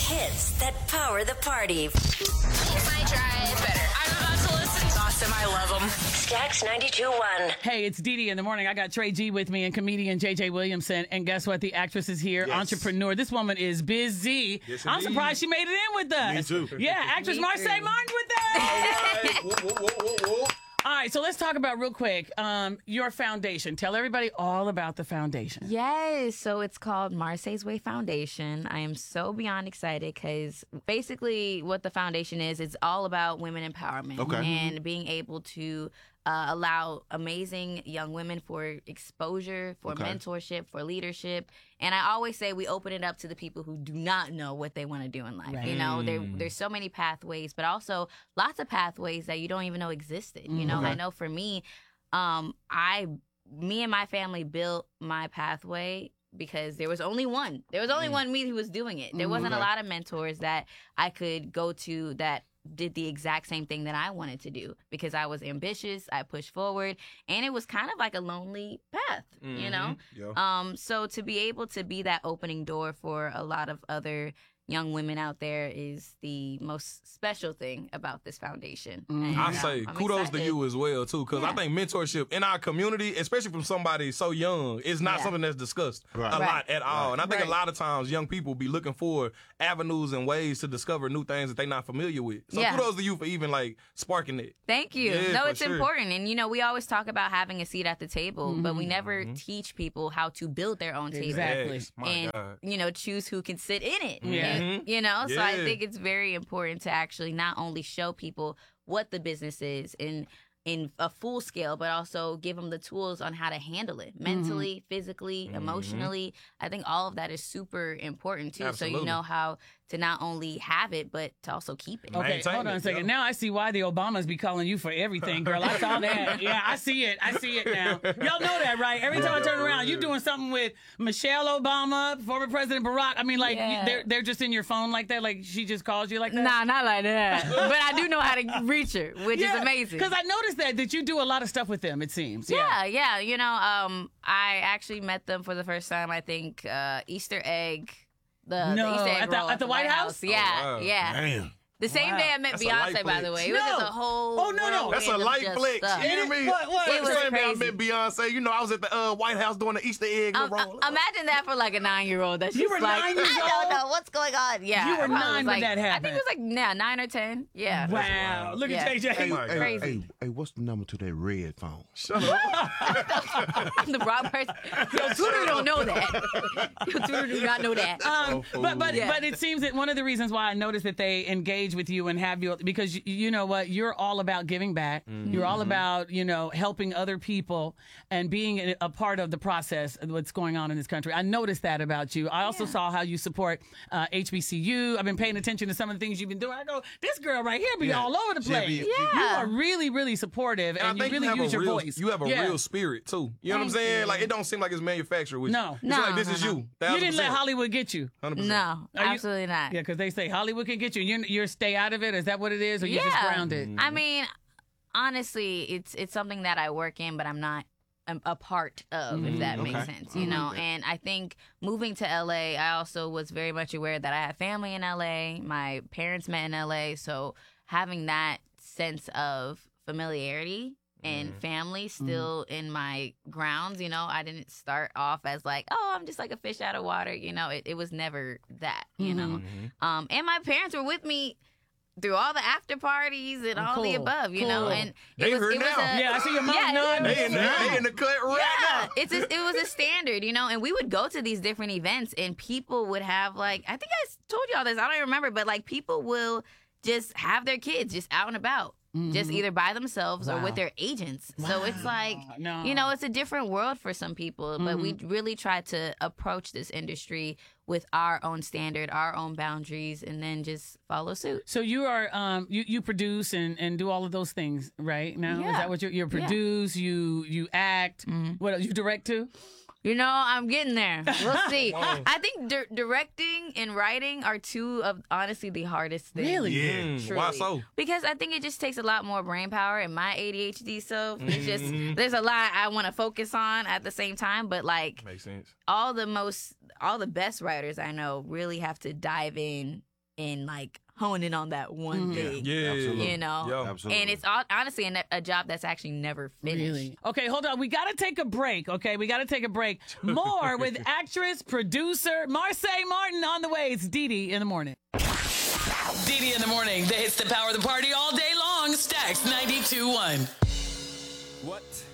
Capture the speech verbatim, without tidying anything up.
hits that power the party. Makes my drive better. I'm about to listen. Awesome. I love them. Stacks ninety-two point one. Hey, it's Dee Dee in the morning. I got Trey G with me and comedian J J Williamson. And guess what? The actress is here, Yes. entrepreneur. This woman is busy. Yes, I'm indeed. surprised she made it in with us. Me too. Yeah, actress Me Marseille too. Martin's with us. All right. Whoa, whoa, whoa, whoa, whoa. All right, so let's talk about real quick um, your foundation. Tell everybody all about the foundation. Yes, so it's called Marseille's Way Foundation. I am so beyond excited because basically what the foundation is, it's all about women empowerment Okay. and being able to uh, allow amazing young women for exposure, for Okay. mentorship, for leadership. And I always say we open it up to the people who do not know what they want to do in life. Right. You know, there, there's so many pathways, but also lots of pathways that you don't even know existed. You know, Okay. I know for me, um, I, me and my family built my pathway because there was only one. There was only one me who was doing it. There wasn't a Okay. lot of mentors that I could go to that did the exact same thing that I wanted to do because I was ambitious, I pushed forward, and it was kind of like a lonely path, you know? Yeah. Um, so to be able to be that opening door for a lot of other young women out there is the most special thing about this foundation. And, I um, say I'm kudos excited. to you as well too, because I Yeah. think mentorship in our community, especially from somebody so young, is not Yeah. something that's discussed Right. a Right. lot at all. And I think Right. a lot of times young people be looking for avenues and ways to discover new things that they're not familiar with. So Yeah. kudos to you for even like sparking it. Thank you. Yeah, no, for it's sure. important. And, you know, we always talk about having a seat at the table, but Mm-hmm. we never teach people how to build their own table. Exactly. Yes, my And, God. you know, choose who can sit in it. Yeah. And, you know, so I Yeah. think it's very important to actually not only show people what the business is in in a full scale, but also give them the tools on how to handle it mentally, physically, emotionally. I think all of that is super important too. So Absolutely. you know how to not only have it, but to also keep it. Okay, Maintain hold on it, a second. yeah. Now I see why the Obamas be calling you for everything, girl. I saw that. Yeah, I see it. I see it now. Y'all know that, right? Every time I turn around, you doing something with Michelle Obama, former President Barack. I mean, like, Yeah. you, they're, they're just in your phone like that? Like, she just calls you like that? Nah, not like that. but I do know how to reach her, which is amazing. Because I noticed that, that you do a lot of stuff with them, it seems. Yeah, yeah. You know, um, I actually met them for the first time, I think, uh, Easter egg. The, No, the Easter egg at the- roll at the White House? Yeah, Oh, wow. yeah. Damn. The same Wow. day I met That's a Beyonce, light by the flex. way. It was No. just a whole. Oh, no, no. That's a whirlwind of light just flex. stuff. You hear me? What- what? It was Same day I crazy. met Beyonce. You know, I was at the uh, White House doing the Easter egg Um, roll. uh, imagine that for like a nine-year-old. That she's You were like, nine years I don't old? know what's going on. Yeah, You were I probably nine was when like, that I happened. think it was like yeah, nine or ten. Yeah. Wow. Look Yeah. at J J. Hey, my hey, Crazy. hey, hey, what's the number to that red phone? Shut up. I'm the wrong person. Yo, Tudor don't know that. Yo, Tudor do not know that. Um, but but Yeah. but it seems that one of the reasons why I noticed that they engage with you and have you because you, you know what, you're all about giving back. You're all about, you know, helping other people and being a, a part of the process of what's going on in this country. I noticed that about you. I also saw how you support uh, H B C U. I've been paying attention to some of the things you've been doing. I go, this girl right here be Yeah. all over the She'll place. be- You Yeah. are really really supportive and, And I you think really you have use a your real, voice. You have a Yeah. real spirit too. You know what I'm Thank saying? you. Like it don't seem like it's manufactured with No. you. It's No, like this no, is no. you. You Thousand didn't let percent. Hollywood get you. one hundred percent. No, Are you- absolutely not. Yeah, because they say Hollywood can get you. You're, you're stay out of it. Is that what it is, or you're just Yeah. grounded? I mean, honestly, it's it's something that I work in, but I'm not um, a part of, if that makes Okay. sense, you know. And I think moving to L A, I also was very much aware that I had family in L A. My parents met in L A, so having that sense of familiarity and family still in my grounds, you know, I didn't start off as like, oh, I'm just like a fish out of water, you know. It, it was never that, you know. Um, and my parents were with me through all the after parties and all the Cool. above, you know. Cool. And it They was, here it was now. a, Yeah, I see your mom yeah, nodding. They in, the, they in the cut right yeah, now. it's a, it was a standard, you know, and we would go to these different events, and people would have like, I think I told y'all this, I don't even remember, but like people will just have their kids just out and about. Just either by themselves or Wow. with their agents. So it's like, No. you know, it's a different world for some people. But we really try to approach this industry with our own standard, our own boundaries, and then just follow suit. So you are um you, you produce and, and do all of those things right now? Is Yeah. that what you're you produce, you you act, what else, you direct too? You know, I'm getting there. We'll see. I think di- directing and writing are two of honestly the hardest things. Really? Yeah. Truly. Why so? Because I think it just takes a lot more brain power, and my A D H D self, it's just there's a lot I want to focus on at the same time. But like Makes sense. all the most, all the best writers I know really have to dive in in like honing on that one thing. Yeah. Absolutely. You know, Yeah. Absolutely. and it's hon- honestly a, a job that's actually never finished. Really? Okay, hold on. We got to take a break. Okay, we got to take a break. More with actress, producer Marsai Martin on the way. It's Dee Dee in the morning. Dee Dee in the morning. The hits that power the party all day long. Stacks ninety-two point one. What?